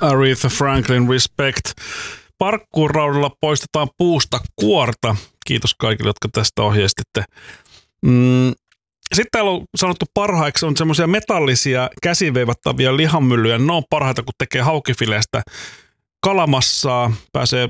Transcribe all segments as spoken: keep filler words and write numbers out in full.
Aretha Franklin, respect. Parkkuuraudalla poistetaan puusta kuorta. Kiitos kaikille, jotka tästä ohjeistitte. Mm. Sitten täällä on sanottu parhaiksi on semmoisia metallisia käsiveivattavia lihamyllyjä. Ne on parhaita, kun tekee haukifileestä kalamassaa. Pääsee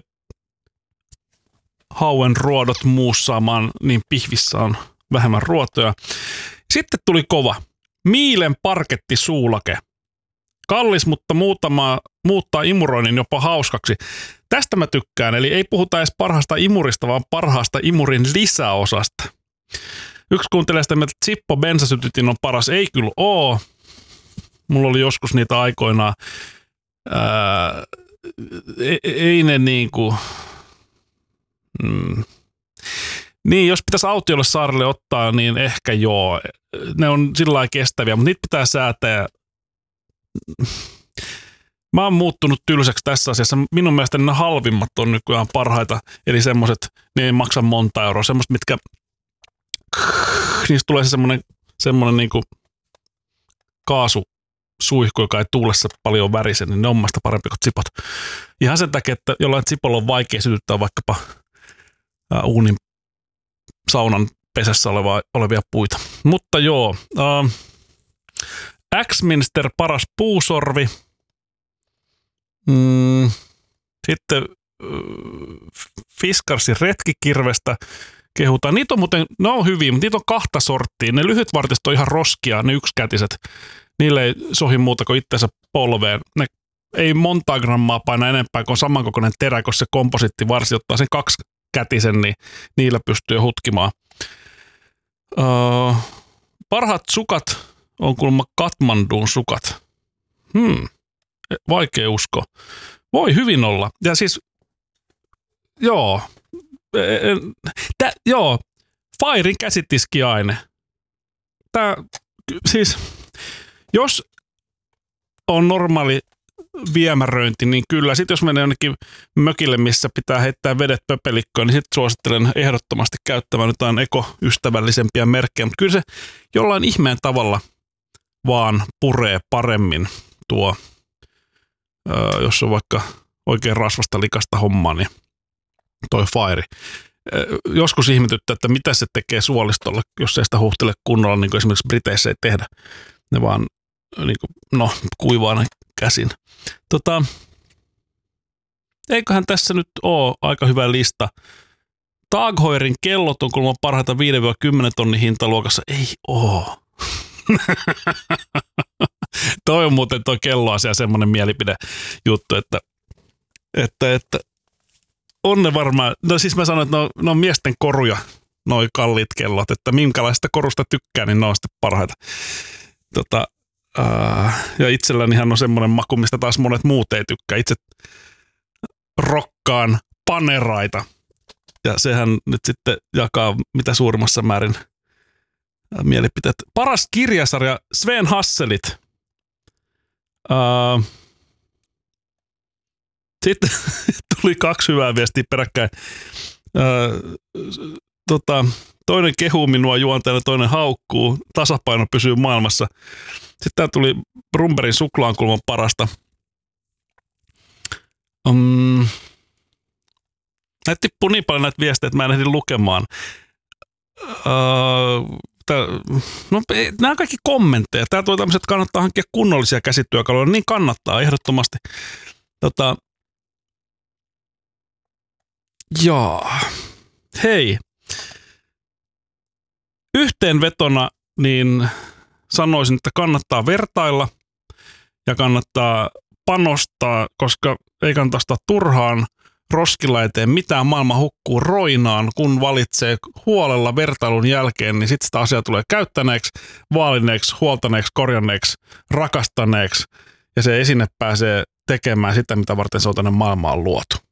hauen ruodot muussaamaan, niin pihvissä on vähemmän ruotoja. Sitten tuli kova. Miilen parkettisuulake. Kallis, mutta muutama, muuttaa imuroinnin jopa hauskaksi. Tästä mä tykkään, eli ei puhuta edes parhaasta imurista, vaan parhaasta imurin lisäosasta. Yksi kuuntelee sitä, että Zippo bensasytytin on paras. Ei kyllä oo. Mulla oli joskus niitä aikoinaan. Ää, ei, ei ne niinku... Mm. Niin, jos pitäisi autiolle saarelle ottaa, niin ehkä joo. Ne on sillä lailla kestäviä, mutta niitä pitää säätää. Mä oon muuttunut tylsäksi tässä asiassa. Minun mielestä ne halvimmat on nykyään parhaita. Eli semmoiset, ne ei maksa monta euroa. Semmoiset, mitkä... Niistä tulee se semmoinen, semmoinen niinku kaasusuihku, joka ei tuulessa paljon värisen, niin ne on mielestäni parempi kuin Zipot. Ihan sen takia, että jollain Zipolla on vaikea sytyttää vaikkapa ää, uunin saunan pesässä olevaa, olevia puita. Mutta joo, äh, Axminster paras puusorvi. Mm, sitten äh, Fiskarsin retkikirvestä kehutaan. Niitä on muuten, ne on hyviä, mutta niitä on kahta sorttia. Ne lyhytvartiset on ihan roskia, ne yksikätiset. Niille ei sohi muuta kuin itsensä polveen. Ne ei montaa grammaa paina enempää kuin samankokoinen terä, kun se komposittivarsi ottaa sen kaksikätisen, niin niillä pystyy hutkimaan. Öö, parhaat sukat on kuulemma Katmandun sukat. Hmm, vaikea usko. Voi hyvin olla. Ja siis, joo, Tä, joo, Fairin käsitiskiaine. Tää, siis, jos on normaali viemäröinti, niin kyllä. Sitten jos menee jonnekin mökille, missä pitää heittää vedet pöpelikkoon, niin sitten suosittelen ehdottomasti käyttämään jotain ekoystävällisempiä merkkejä. Mutta kyllä se jollain ihmeen tavalla vaan puree paremmin tuo, öö, jos on vaikka oikein rasvasta likasta hommaa, niin toi Fire. Joskus ihmetyttää, että mitä se tekee suolistolle, jos ei sitä huhtele kunnolla, niin kuin esimerkiksi Briteissä ei tehdä. Ne vaan niin kuin, no, kuivaa ne käsin. Tota, eiköhän tässä nyt ole aika hyvä lista. Tag Heuerin kellot on kuulemma parhaita viisi kymmenen tonnin hintaluokassa. Ei oo. Toi on muuten toi kelloasia semmoinen mielipidejuttu, että, että, että on ne varmaan, no siis mä sanoin, että ne on, ne on miesten koruja, noi kalliit kellot, että minkälaista korusta tykkää, niin ne on sitten parhaita. Tota, ää, ja itsellänihän on semmoinen maku, mistä taas monet muut ei tykkää. Itse rokkaan paneraita, ja sehän nyt sitten jakaa mitä suurimmassa määrin mielipiteet. Paras kirjasarja, Sven Hasselit. Ää, Sitten tuli kaksi hyvää viestiä peräkkäin. Öö, tota, toinen kehuu minua juonteena, toinen haukkuu. Tasapaino pysyy maailmassa. Sitten täällä tuli Brumberin suklaankulman parasta. Um, näitä tippuu niin paljon näitä viestejä, että mä en ehdi lukemaan. Öö, tää, no, nämä on kaikki kommentteja. Täällä tuli tämmöiset, että kannattaa hankkia kunnollisia käsityökaluja. Niin kannattaa ehdottomasti. Tota, Jaa. Hei. Yhteenvetona niin sanoisin, että kannattaa vertailla ja kannattaa panostaa, koska ei kannata ostaa turhaan roskilla eteen mitään. Maailma hukkuu roinaan, kun valitsee huolella vertailun jälkeen, niin sitten sitä asiaa tulee käyttäneeksi, vaalineeksi, huoltaneeksi, korjanneeksi, rakastaneeksi ja se esine pääsee tekemään sitä, mitä varten se on tänne maailmaan luotu.